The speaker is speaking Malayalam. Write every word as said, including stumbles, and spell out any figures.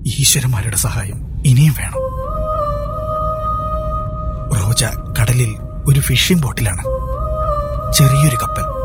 ഈശ്വരന്മാരുടെ സഹായം ഇനിയും വേണം. റോജ കടലിൽ ഒരു ഫിഷിംഗ് ബോട്ടിലാണ്. ചെറിയൊരു കപ്പൽ.